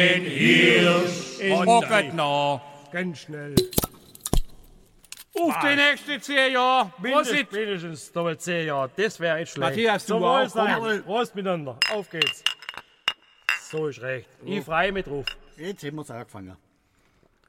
Den Hirsch Ich mag es noch. Ganz schnell. Auf die nächsten 10 Jahre. Prosit. Mindestens nochmal 10 Jahre. Das wäre nicht schlecht. Matthias, du Zum auch. Wohlsein. Prost miteinander. Auf geht's. So ist recht. Ich freue mich drauf. Jetzt haben wir es angefangen.